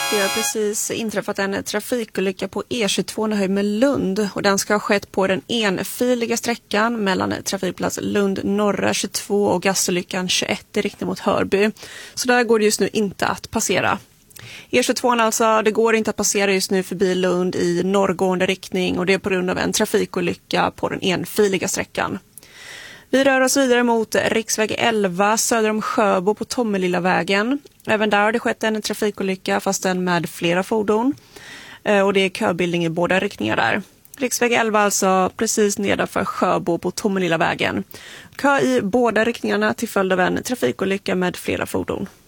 Det har precis inträffat en trafikolycka på E22 höjd med Lund och den ska ha skett på den enfiliga sträckan mellan trafikplats Lund norra 22 och gasolyckan 21 i riktning mot Hörby. Så där går det just nu inte att passera. E22 alltså, det går inte att passera just nu förbi Lund i norrgående riktning och det är på grund av en trafikolycka på den enfiliga sträckan. Vi rör oss vidare mot riksväg 11 söder om Sjöbo på Tommelillavägen. Även där har det skett en trafikolycka fast den med flera fordon. Och det är köbildning i båda riktningar där. Riksväg 11 alltså precis nedanför Sjöbo på Tommelillavägen. Kö i båda riktningarna till följd av en trafikolycka med flera fordon.